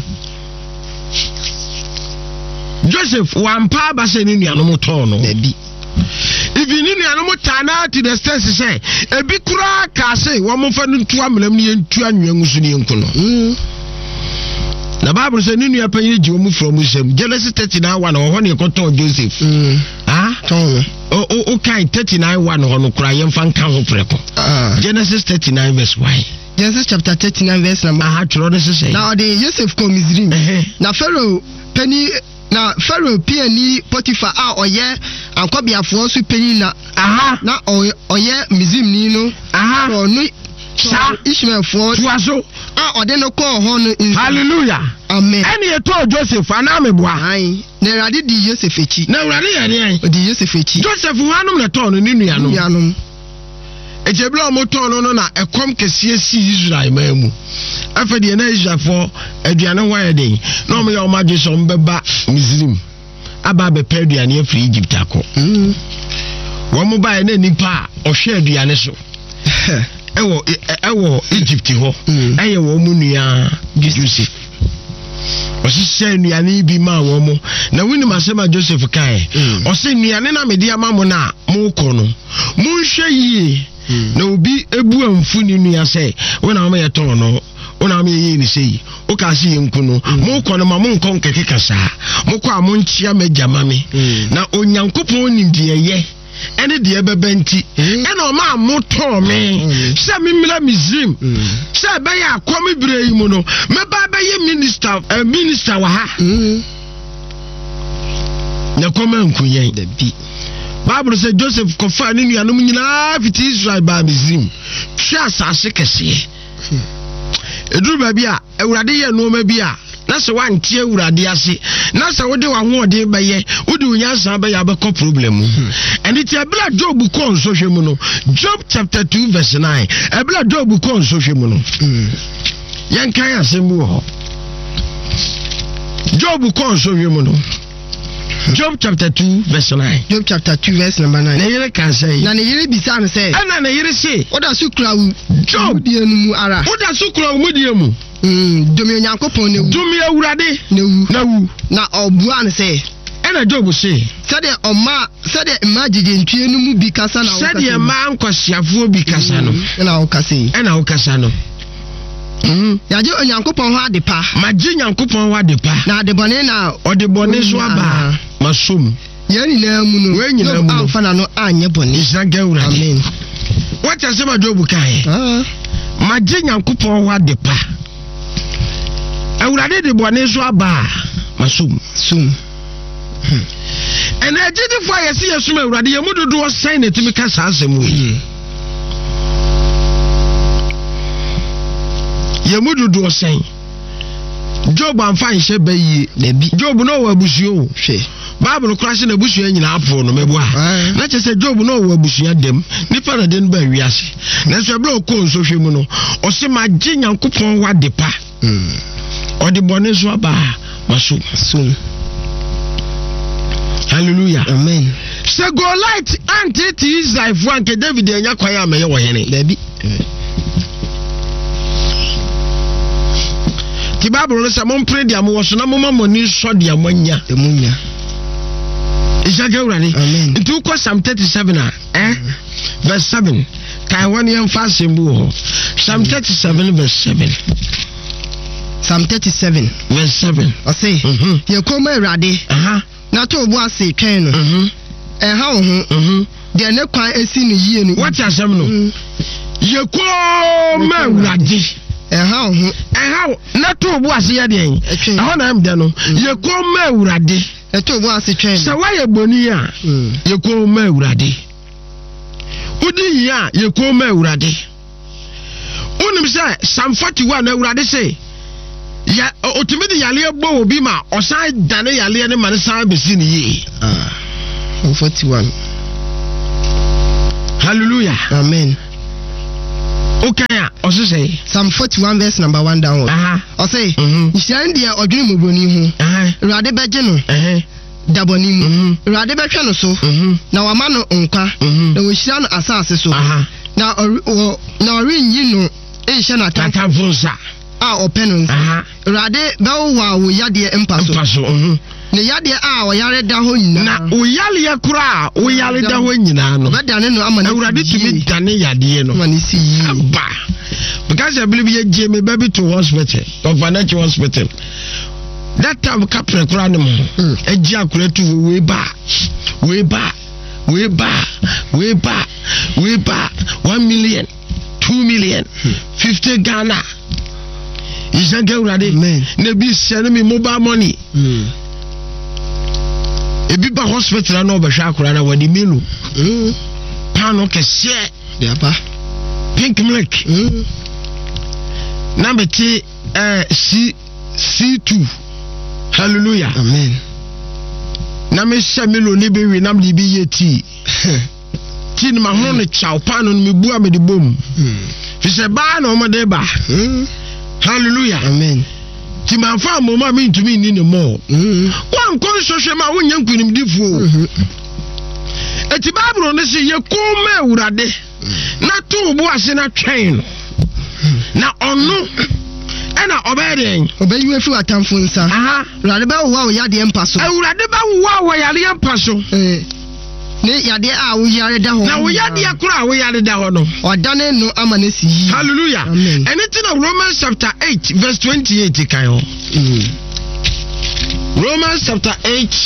Joseph wampa ba se ni nuanom ton no baby even in nuanom tana to the sense say ebi kura ka say wo mo fa ntu amlam ni ntu anwan su ni nku no mm na Bible say ni nua panyi ji wo mu from Musem Genesis thirty-nine one ho ne koton Joseph mm ah ton o o kai thirty-nine one ho no kura yem fan kan ho preko ah Genesis thirty-nine verse one Genesis chapter thirty-nine verse number ah tro no say now the Joseph come Misrim na Pharaoh penny na Pharaoh piani Potiphar a oye ankobiafo so penny na aha na oye Misrim ni no aha so no sa Ishmael for tuaso ah ode no call ho no hallelujah amen any e to Joseph ana meboa ai na rade di Joseph echi na rade ye ne di Joseph echi Joseph wanum na to no ni nuanom nuanom ejebla mo to no no na ekom kese si Israel mamu afa de na Israel for aduane ho ayeden na o me ya o magye so mbeba Misrim aba be pa aduane afri Egypt akọ mm wo mo ba na nipa o hwe aduane so ewo ewo Egypt ho eye wo mu nua Joseph o si se nuane bi ma wo mo na wini masema Joseph kai o se nuane na me dia ma mo na mo ko no mo hwe yi na obi ebu amfu ni nua se wona ma ye ton no wona ma ye ni sei o ka se yenku no mo ko no ma mo nkon keke kasa mo ko amonchia majama me na onyankopon ni de ye ene de ebebenti ene o ma moto me se mi mila Misrim se be ya akomi bire yi mu no me ba be ye minister a minister wa ha na koma nkunyen da bi Bible say Joseph kofa ni nuanom nyina fiti Israel ba Misrim twa asase kese eduru ba bi a ewurade ye no ma bi a na se wantie ewurade ase na se wode wa ho ode ba ye wode unyansa ba ya ba ko problem and it ebla Job ko nso hwemu no Job chapter two verse nine ebla Job ko nso hwemu no yan kan asembu ho Job ko nso hwemu no Job chapter two verse nine Job chapter two verse number nine na yere kan say na ne yere bisa no say ana na yere say oda su kura wu Job die no mu ara oda su kura wu die mu mm domi onyankopon ne wu domi awurade ne wu na wu na obua no say ana Job say sade oma sade imagine ntue no mu bi kasa na wo kasa sade ma nkwasiafo bi kasa no na wo kasa ana wo kasa no mhm yaje onyankopon ho adepa maje nyankopon ho adepa na adebone na odebone so aba masum yeni na mu no we nyina mu amfa na no anye bone isaga urade amen what you say ma Job kai ah maje nyankopon ho adepa urade de bone so aba masum sum and agidi for yesi yesum urade ye mududu o sign na timi ka sa asem we ye mududu o sign Job amfa nhye bayi nabi Job no wa abusuo hwe Bible crash na abusuo nyina apo no mebo a na chese Job no wa abusuo dem nipa na den ba wiase na so bla ko nso hwe mu no o se magye nyankopon wa depa mm o de bone so aba maso so hallelujah amen se go light anti ti Israel fu anke David enya kwan ameye wo hene nabi ti Bible no say mon pray dia mo so na mo mamoni so dia monya emunya isaga urani amen itu ko Psalm thirty-seven a eh verse seven kai one yam fasembu ho Psalm thirty-seven verse seven Psalm thirty-seven verse seven I say mhm ye koma urade aha na to obu ase twen no mhm eh ha wo ho mhm de ne kwan esi no yie no what asem no ye koma urade eha ho eha na to obu ase ya den eho na am de no ye koma urade eto bo ase twen sa wa ye boni a ye ko ma awurade udi ya ye ko ma awurade unim say Psalm forty-one awurade say ya otimidi yale ebo obi ma osan dane yale ne man san besi ni yi ah forty-one hallelujah amen. Okay, also say Psalm forty-one verse number one downward. Uh-huh. I say, Ishan dia odwene moboni hu. Uh-huh. Rade beje no. Uh-huh. Daboni mu. Rade betwa no so. Na wama no nkwa. Na wo hira no asase so. Uh-huh. Na na ori nyi no ehye na tatamfonsa. Ah open no. Uh-huh. Rade bawo wa wo yade empaso. Empaso. Mhm. Ne yade a wo yare da ho nyina. Na wo yale ye kura, wo yale da ho nyina no. Bedane no amane. Awurade tumi dane yade no. Amane si yi. Aba. Because I believe you gave me baby to hospital, to financial hospital. That time captain kura mo. E ji akure to way back. Way back. Way back. Way back. Way back. one million, two million, fifty Ghana. Is that Awurade? Ne bi send me mobile money. E bi ba hospital na obehwa akura na wadi menu. Mm. Pano kese. Dia ba. Pink milk. Mm. Number T uh C C two. Hallelujah. Amen. Na me shamelo ni be we nam di bi yeti. Tin ma ho no chaw pano no me bua me di bom. Mm. Fi se ba na o mo de ba. Mm. Hallelujah. Amen. Ti man fa mo ma me ntumi ni ne mo. Mhm. Wan kon sohwe ma wonya nkunim difuo. Mhm. Eti Bible no se ye ko ma awurade. Na to bo ase na twen. Na onu ena obeden obeyiwe fi atamfo nsa. Aha. Awurade ba wo yade empaso. Awurade ba wo wo yade empaso. Eh. Ne yade a wo yare da ho. Na wo yade akura wo yare da ho no. Odane no amane si yi. Hallelujah. Amen. Anything of Romans chapter eight verse twenty-eight kan ho. Mm. Romans chapter eight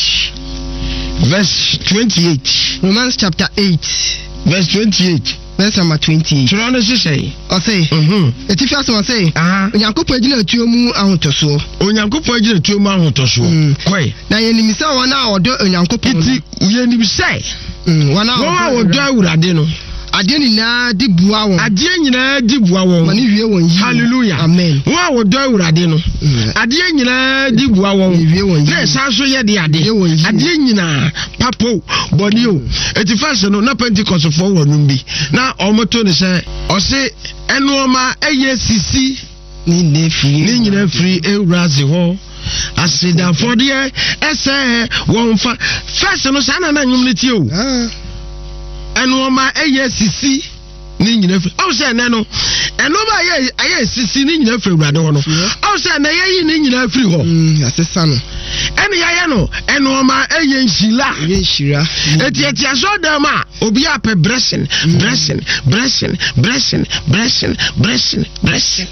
verse twenty-eight. Romans chapter eight verse twenty-eight. Verse number twenty-eight. Turn to say. I say. Mhm. Etifias I say. Ah. Onyankopon agina tuo mu ahotoso. Onyankopon agina tuo mu ahotoso. Kwai. Na yenimisa wana odo onyankopon. Iti yenimisa. Mm. Wana odo awurade no. Ade nyina di bua won. Ade nyina di bua won. Mani hwie won yi. Hallelujah. Amen. Wa odo awurade no. Ade nyina di bua won. Hwie won yi. Na sa so ye de ade. Ade nyina papo boni o. Etifias no na Pentecost for wonum bi. Na omoto ne se o se enuoma eye sisi ni ne free. Ni nyina free ewuraze ho. Asida for there ese won fa first no sa na na nyum ne tie o. Ah. Enuoma eye sisi ni nyina free. O se na no enuoma eye eye sisi ni nyina free ewurade ho no. O se na ye yi ni nyina free ho. Mm, asesa no. Eni ya ya no enuoma eye nshila. Eye nshira. Eti eti aso dem a obi ape blessing, blessing, blessing, blessing, blessing, blessing, blessing.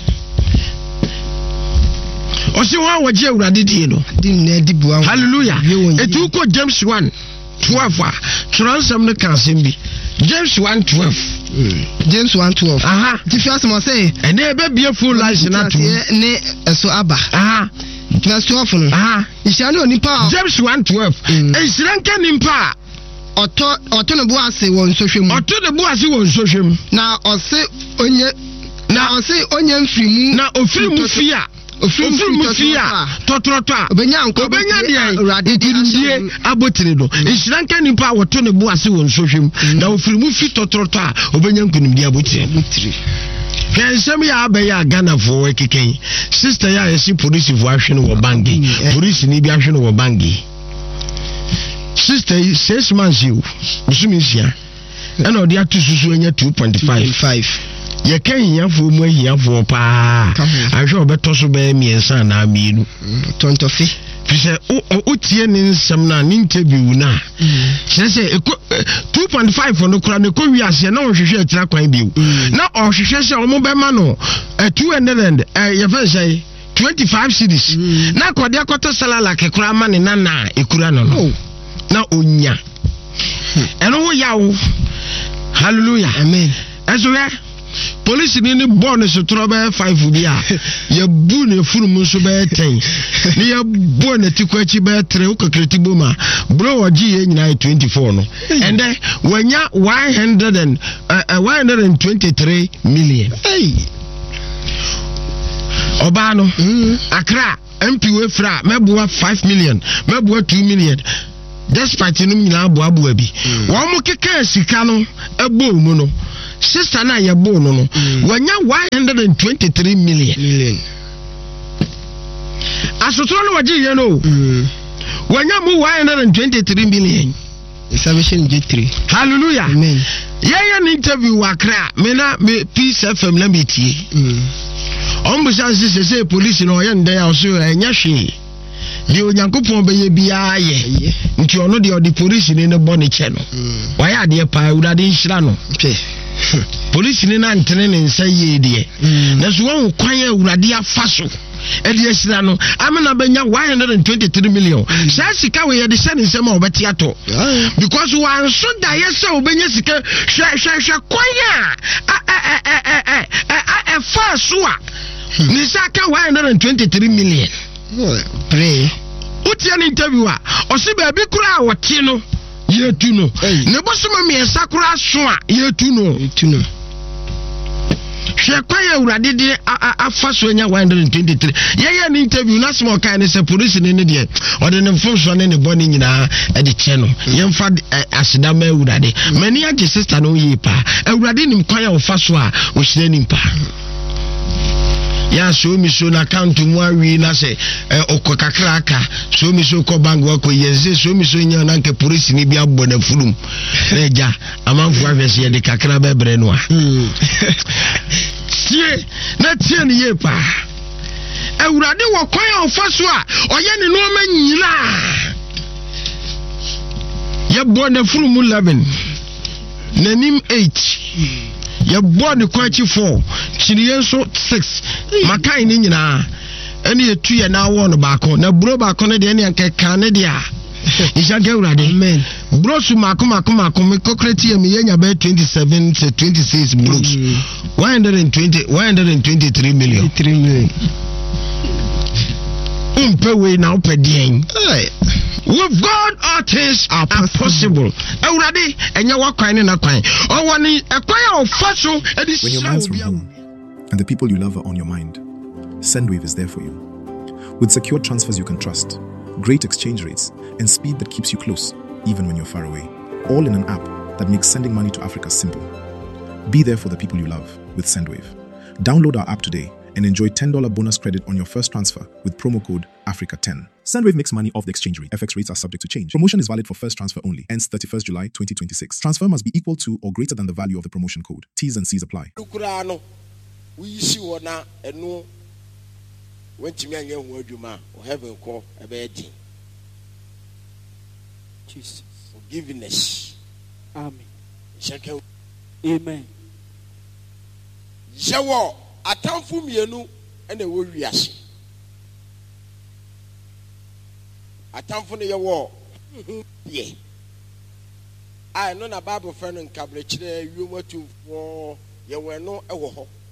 Osi wa waje awurade die no. Din na di bua. Hallelujah. Etu ko James one twelve a transam no kan sembi. James one twelve. Mm. James one twelve. Aha. Ti fi asema say. Ene ebe be full life na to. Ne eso aba. Aha. Verse twelve no. Aha. Ishano onipa. James one twelve. Ensiranka nimpa. Oto oto ne bo ase won sohwem. Oto ne bo ase won sohwem. Na ose onye na ose onye mfirimu na ofirimu fia. Ofirimu fia. Totroto a. Obenya anko. Obenya de idindie abotire do. Ensiranka nimpa oto ne bo ase won sohwem. Na ofirimu fi totroto a obenya nkunimdi abotire. Abotire. Kensem ya abaya Ghana for ekeken. Sister ya yesi police vo ahwe no wo bangi. Police ni bi ahwe no wo bangi. Sister six months you. Musumisia. And odi atu susu enya two point five. Ye kan hiafo mu hiafo pa. Ahwe obeto so be miensa na mienu. Tontofi. Fise o tie ni nsem na ni interview na. Sese two point five no kura ne ko wi ase na ohwehwe atira kwan biu. Na ohwehwe se o mo be ma no two hundred eh ye fa say twenty-five cities. Na kode akoto salala ke kura ma ne nana ekura no no. Na onya. Eno wo yawo. Hallelujah. Amen. Ezo ye police ni ni born so trobe five bia ye bu ne furu mu so be ten ni ye bu ne tikwachi be three ukakreti boma bro oji ye nyina twenty-four no and then wanya one hundred and uh, uh, one hundred twenty-three million hey Obano mm. Accra M P we fra mebua five million mebua two million despite no nyina abu abu abi wo mo keka sika no ebo mu no sister na ye bo no no wanya one hundred twenty-three million million asotro no waji ye no wanya mu one hundred twenty-three million salvation G three hallelujah amen yeah yeah interview Accra me na me Peace F M na metie ombusan sise se police no ye ndey aso enya hwe di onyankopon be ye bia ye nti ono de odi police ni ne bone che no wa ya de pa urade nhira no police ni na ntene ne nsa ye de na so won kwan ya urade afaso e de nhira no amena benya one hundred twenty-three million sa sika we ye de sene nsema obeti ato because wan so da ye se obenya sika hwe hwe hwe kwan ya eh eh eh eh eh faso a ni saka one hundred twenty-three million pray uti an interview a osi ba bi kura wote no yetu no ne bosoma me sakura so a yetu no yetu no hwe kwa ya urade de afaso nya one hundred twenty-three ye ye an interview na small kind ne se police ne ne de ode ne mfomso ne ne boni nyina e de che no ye mfa asida ma urade mani age sister no yi pa urade nim kwa ya ofaso a o hire nim pa ya so mi so na account mu awi na se okokakra aka so mi so ko bank wa ko yense so mi so nya na nke police ni bi abbo na fulum reja amanfo ahwese ye de kakra bebre no a tie na tie ni ye pa ewurade wo kwan ofaso a oye ne no ma nyila ye bo na fulum eleven nanim eight ya body kwachi four chiriye so six makai ni nyina eni etu ye na wo no baako na bro baako ne de eni anke kan ne de a ishanke urade amen bro su mako mako mako me kokreti ye me yenya be twenty-seven to twenty-six bros one hundred twenty one hundred twenty-three million three million umpe we na opedien with God all things are possible. When your mind's from home and the people you love are on your mind, Sendwave is there for you. With secure transfers you can trust, great exchange rates, and speed that keeps you close, even when you're far away. All in an app that makes sending money to Africa simple. Be there for the people you love with Sendwave. Download our app today and enjoy ten dollars bonus credit on your first transfer with promo code Africa ten. Sendwave makes money off the exchange rate. F X rates are subject to change. Promotion is valid for first transfer only. Ends thirty-first July twenty twenty-six. Transfer must be equal to or greater than the value of the promotion code. T's and C's apply. Jesus. Forgiveness. Amen. Amen. Jawo atamfu mienu ene wo wiase. Atamfu ne yewo ye. I no na Bible friend nkabrekire wiomatu wo ye we no ewo ho.